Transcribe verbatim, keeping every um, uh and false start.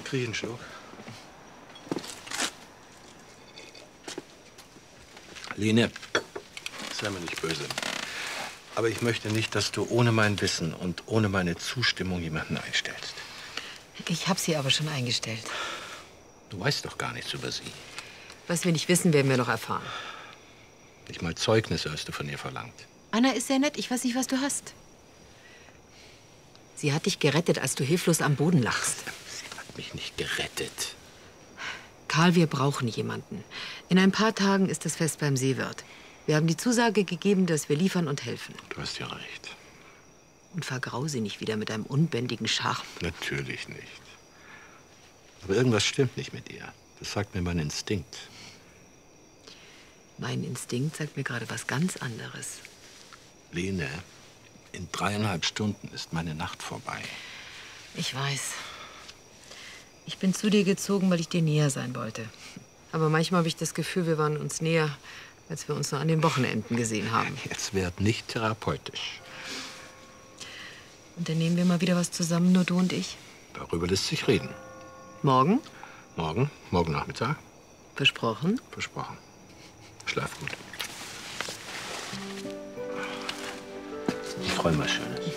Krieg einen Schluck. Lene, sei mir nicht böse. Aber ich möchte nicht, dass du ohne mein Wissen und ohne meine Zustimmung jemanden einstellst. Ich habe sie aber schon eingestellt. Du weißt doch gar nichts über sie. Was wir nicht wissen, werden wir noch erfahren. Nicht mal Zeugnisse hast du von ihr verlangt. Anna ist sehr nett. Ich weiß nicht, was du hast. Sie hat dich gerettet, als du hilflos am Boden lagst. Sie hat mich nicht gerettet. Karl, wir brauchen jemanden. In ein paar Tagen ist das Fest beim Seewirt. Wir haben die Zusage gegeben, dass wir liefern und helfen. Du hast ja recht. Und vergrau sie nicht wieder mit einem unbändigen Charme. Natürlich nicht. Aber irgendwas stimmt nicht mit ihr. Das sagt mir mein Instinkt. Mein Instinkt sagt mir gerade was ganz anderes. Lene, in dreieinhalb Stunden ist meine Nacht vorbei. Ich weiß. Ich bin zu dir gezogen, weil ich dir näher sein wollte. Aber manchmal habe ich das Gefühl, wir waren uns näher, als wir uns nur an den Wochenenden gesehen haben. Jetzt werd nicht therapeutisch. Unternehmen wir mal wieder was zusammen, nur du und ich? Darüber lässt sich reden. Morgen? Morgen? Morgen Nachmittag? Versprochen? Versprochen. Schlaf gut. Ich träume was Schönes.